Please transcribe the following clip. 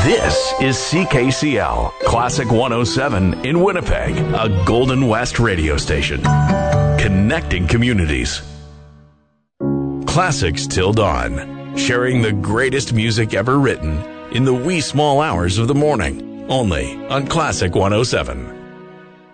This is CKCL, Classic 107 in Winnipeg, a Golden West radio station. Connecting communities. Classics till dawn, sharing the greatest music ever written in the wee small hours of the morning, only on Classic 107.